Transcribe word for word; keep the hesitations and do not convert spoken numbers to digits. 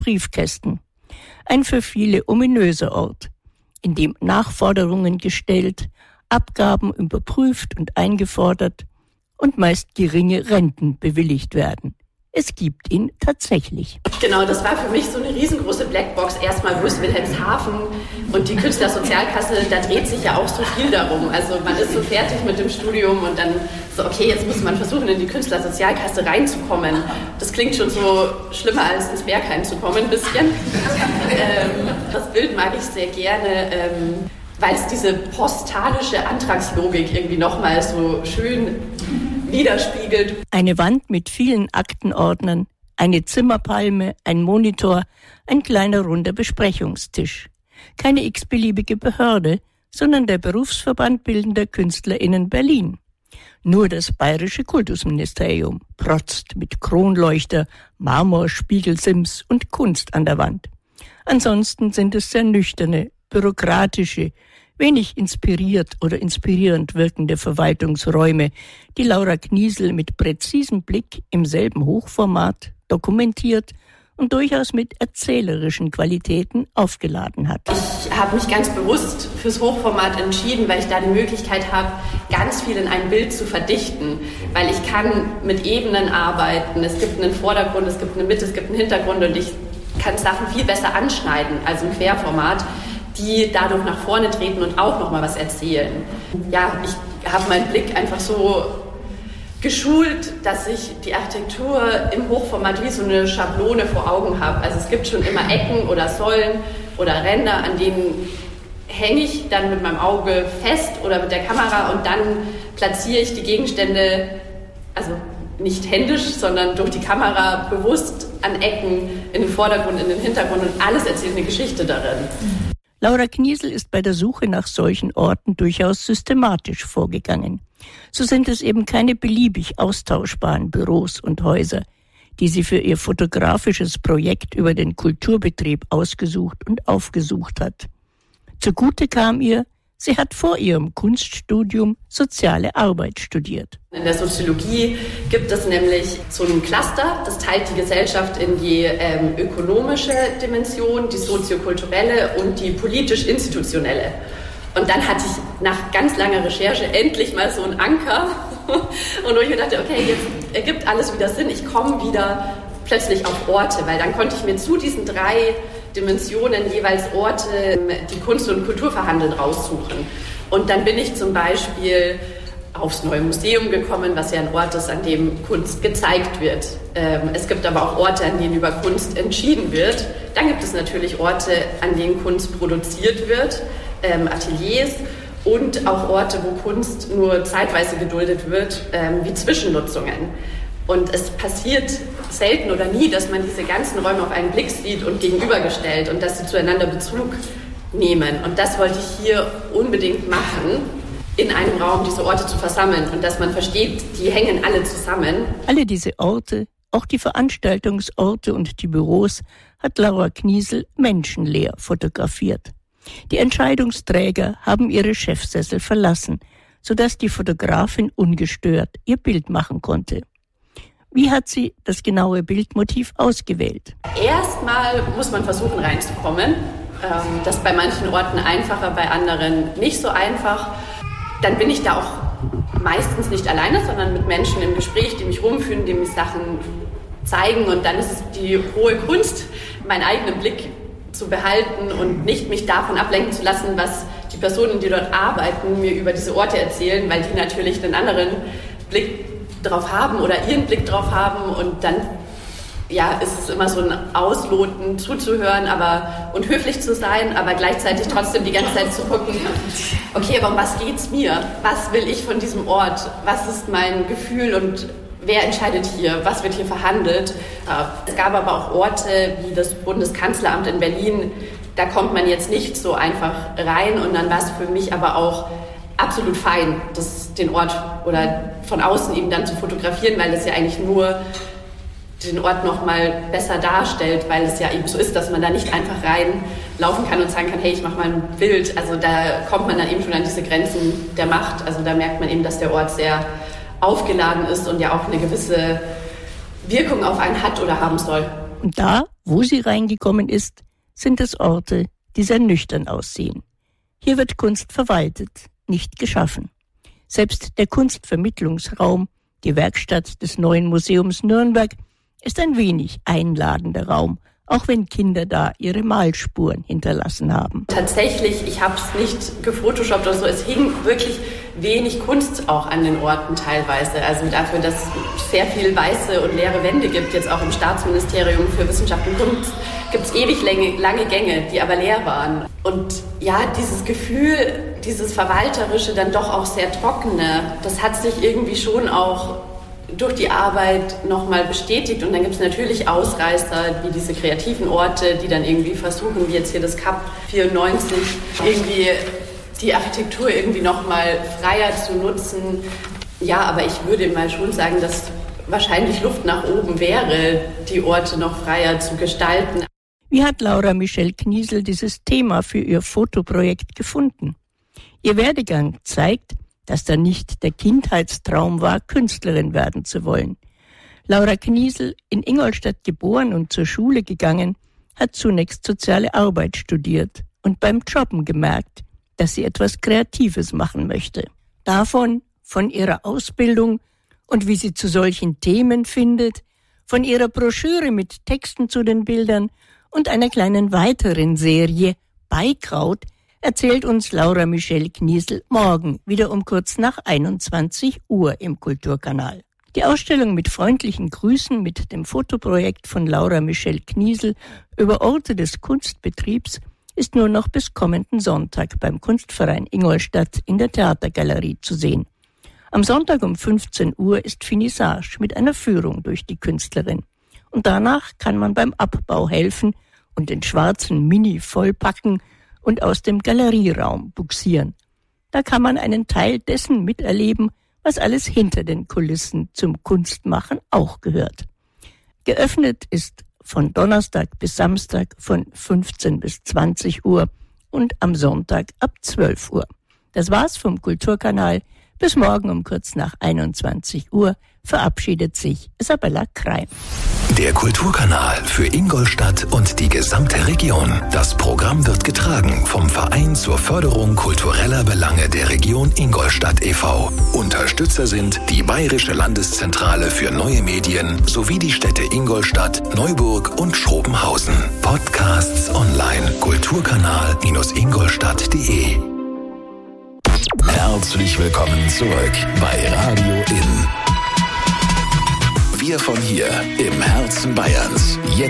Briefkästen. Ein für viele ominöser Ort, in dem Nachforderungen gestellt, Abgaben überprüft und eingefordert und meist geringe Renten bewilligt werden. Es gibt ihn tatsächlich. Genau, das war für mich so eine riesengroße Blackbox. Erstmal, wo ist Wilhelmshaven und die Künstlersozialkasse, da dreht sich ja auch so viel darum. Also man ist so fertig mit dem Studium und dann so, okay, jetzt muss man versuchen, in die Künstlersozialkasse reinzukommen. Das klingt schon so schlimmer, als ins Bergheim zu kommen, ein bisschen. ähm, das Bild mag ich sehr gerne, ähm, weil es diese postalische Antragslogik irgendwie nochmal so schön widerspiegelt. Eine Wand mit vielen Aktenordnern, eine Zimmerpalme, ein Monitor, ein kleiner runder Besprechungstisch. Keine x-beliebige Behörde, sondern der Berufsverband Bildender KünstlerInnen Berlin. Nur das Bayerische Kultusministerium protzt mit Kronleuchter, Marmor, Spiegelsims und Kunst an der Wand. Ansonsten sind es sehr nüchterne, bürokratische, wenig inspiriert oder inspirierend wirkende Verwaltungsräume, die Laura Kniesel mit präzisem Blick im selben Hochformat dokumentiert und durchaus mit erzählerischen Qualitäten aufgeladen hat. Ich habe mich ganz bewusst fürs Hochformat entschieden, weil ich da die Möglichkeit habe, ganz viel in ein Bild zu verdichten. Weil ich kann mit Ebenen arbeiten. Es gibt einen Vordergrund, es gibt eine Mitte, es gibt einen Hintergrund und ich kann Sachen viel besser anschneiden als im Querformat, die dadurch nach vorne treten und auch noch mal was erzählen. Ja, ich habe meinen Blick einfach so geschult, dass ich die Architektur im Hochformat wie so eine Schablone vor Augen habe. Also es gibt schon immer Ecken oder Säulen oder Ränder, an denen hänge ich dann mit meinem Auge fest oder mit der Kamera und dann platziere ich die Gegenstände, also nicht händisch, sondern durch die Kamera bewusst an Ecken, in den Vordergrund, in den Hintergrund und alles erzählt eine Geschichte darin. Laura Kniesel ist bei der Suche nach solchen Orten durchaus systematisch vorgegangen. So sind es eben keine beliebig austauschbaren Büros und Häuser, die sie für ihr fotografisches Projekt über den Kulturbetrieb ausgesucht und aufgesucht hat. Zugute kam ihr, sie hat vor ihrem Kunststudium Soziale Arbeit studiert. In der Soziologie gibt es nämlich so ein Cluster, das teilt die Gesellschaft in die ähm, ökonomische Dimension, die soziokulturelle und die politisch-institutionelle. Und dann hatte ich nach ganz langer Recherche endlich mal so einen Anker und wo ich mir dachte, okay, jetzt ergibt alles wieder Sinn, ich komme wieder plötzlich auf Orte, weil dann konnte ich mir zu diesen drei Dimensionen jeweils Orte, die Kunst und Kultur verhandeln, raussuchen. Und dann bin ich zum Beispiel aufs Neue Museum gekommen, was ja ein Ort ist, an dem Kunst gezeigt wird. Es gibt aber auch Orte, an denen über Kunst entschieden wird. Dann gibt es natürlich Orte, an denen Kunst produziert wird, Ateliers und auch Orte, wo Kunst nur zeitweise geduldet wird, wie Zwischennutzungen. Und es passiert selten oder nie, dass man diese ganzen Räume auf einen Blick sieht und gegenübergestellt und dass sie zueinander Bezug nehmen. Und das wollte ich hier unbedingt machen, in einem Raum diese Orte zu versammeln und dass man versteht, die hängen alle zusammen. Alle diese Orte, auch die Veranstaltungsorte und die Büros, hat Laura Kniesel menschenleer fotografiert. Die Entscheidungsträger haben ihre Chefsessel verlassen, sodass die Fotografin ungestört ihr Bild machen konnte. Wie hat sie das genaue Bildmotiv ausgewählt? Erstmal muss man versuchen reinzukommen. Das ist bei manchen Orten einfacher, bei anderen nicht so einfach. Dann bin ich da auch meistens nicht alleine, sondern mit Menschen im Gespräch, die mich rumführen, die mich Sachen zeigen. Und dann ist es die hohe Kunst, meinen eigenen Blick zu behalten und nicht mich davon ablenken zu lassen, was die Personen, die dort arbeiten, mir über diese Orte erzählen, weil die natürlich einen anderen Blick drauf haben oder ihren Blick drauf haben und dann ja, ist es immer so ein Ausloten, zuzuhören aber, und höflich zu sein, aber gleichzeitig trotzdem die ganze Zeit zu gucken, okay, aber um was geht's mir? Was will ich von diesem Ort? Was ist mein Gefühl und wer entscheidet hier? Was wird hier verhandelt? Es gab aber auch Orte wie das Bundeskanzleramt in Berlin, da kommt man jetzt nicht so einfach rein und dann war es für mich aber auch absolut fein, das, den Ort oder von außen eben dann zu fotografieren, weil es ja eigentlich nur den Ort noch mal besser darstellt, weil es ja eben so ist, dass man da nicht einfach reinlaufen kann und sagen kann, hey, ich mache mal ein Bild. Also da kommt man dann eben schon an diese Grenzen der Macht. Also da merkt man eben, dass der Ort sehr aufgeladen ist und ja auch eine gewisse Wirkung auf einen hat oder haben soll. Und da Wo sie reingekommen ist, sind es Orte, die sehr nüchtern aussehen. Hier wird Kunst verwaltet, nicht geschaffen. Selbst der Kunstvermittlungsraum, die Werkstatt des Neuen Museums Nürnberg, ist ein wenig einladender Raum, auch wenn Kinder da ihre Malspuren hinterlassen haben. Tatsächlich, ich habe es nicht gefotoshoppt oder so, es hing wirklich wenig Kunst auch an den Orten teilweise. Also dafür, dass es sehr viel weiße und leere Wände gibt, jetzt auch im Staatsministerium für Wissenschaft und Kunst, gibt es ewig lange, lange Gänge, die aber leer waren. Und ja, dieses Gefühl, dieses Verwalterische, dann doch auch sehr Trockene, das hat sich irgendwie schon auch durch die Arbeit nochmal bestätigt. Und dann gibt es natürlich Ausreißer, wie diese kreativen Orte, die dann irgendwie versuchen, wie jetzt hier das Kap vierundneunzig, irgendwie die Architektur irgendwie nochmal freier zu nutzen. Ja, aber ich würde mal schon sagen, dass wahrscheinlich Luft nach oben wäre, die Orte noch freier zu gestalten. Wie hat Laura Michelle Kniesel dieses Thema für ihr Fotoprojekt gefunden? Ihr Werdegang zeigt, dass da nicht der Kindheitstraum war, Künstlerin werden zu wollen. Laura Kniesel, in Ingolstadt geboren und zur Schule gegangen, hat zunächst soziale Arbeit studiert und beim Jobben gemerkt, dass sie etwas Kreatives machen möchte. Davon, von ihrer Ausbildung und wie sie zu solchen Themen findet, von ihrer Broschüre mit Texten zu den Bildern und einer kleinen weiteren Serie Beikraut erzählt uns Laura Michelle Kniesel morgen wieder um kurz nach einundzwanzig Uhr im Kulturkanal. Die Ausstellung mit freundlichen Grüßen mit dem Fotoprojekt von Laura Michelle Kniesel über Orte des Kunstbetriebs ist nur noch bis kommenden Sonntag beim Kunstverein Ingolstadt in der Theatergalerie zu sehen. Am Sonntag um fünfzehn Uhr ist Finissage mit einer Führung durch die Künstlerin. Und danach kann man beim Abbau helfen und den schwarzen Mini vollpacken und aus dem Galerieraum buxieren. Da kann man einen Teil dessen miterleben, was alles hinter den Kulissen zum Kunstmachen auch gehört. Geöffnet ist von Donnerstag bis Samstag von fünfzehn bis zwanzig Uhr und am Sonntag ab zwölf Uhr. Das war's vom Kulturkanal. Bis morgen um kurz nach einundzwanzig Uhr verabschiedet sich Isabella Kreim. Der Kulturkanal für Ingolstadt und die gesamte Region. Das Programm wird getragen vom Verein zur Förderung kultureller Belange der Region Ingolstadt e V Unterstützer sind die Bayerische Landeszentrale für neue Medien sowie die Städte Ingolstadt, Neuburg und Schrobenhausen. Podcasts online kulturkanal-ingolstadt punkt de. Herzlich willkommen zurück bei Radio Inn. Wir von hier im Herzen Bayerns. Jetzt